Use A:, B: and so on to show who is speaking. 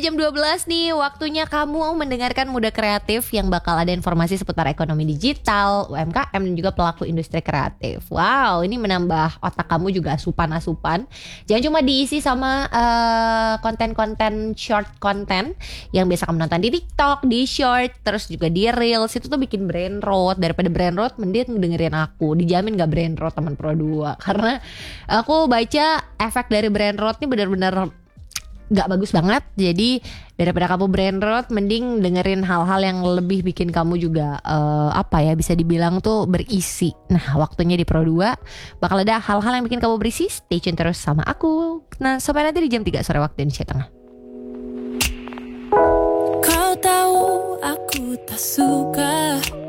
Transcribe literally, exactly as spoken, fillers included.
A: jam dua belas nih, waktunya kamu mendengarkan Muda Kreatif yang bakal ada informasi seputar ekonomi digital, U M K M dan juga pelaku industri kreatif. Wow, ini menambah otak kamu juga asupan-asupan. Jangan cuma diisi sama uh, konten-konten short content yang biasa kamu nonton di TikTok, di short, terus juga di Reels. Itu tuh bikin brain rot. Daripada brain rot, mending dengerin aku. Dijamin gak brain rot teman Pro dua. Karena aku baca efek dari brain rot ini benar-benar gak bagus banget. Jadi daripada kamu brain rot, mending dengerin hal-hal yang lebih bikin kamu juga uh, apa ya, bisa dibilang tuh berisi. Nah, waktunya di Pro dua bakal ada hal-hal yang bikin kamu berisi. Stay tune terus sama aku. Nah, sampai nanti di jam tiga sore waktu Indonesia Tengah.
B: Kau tahu aku tak suka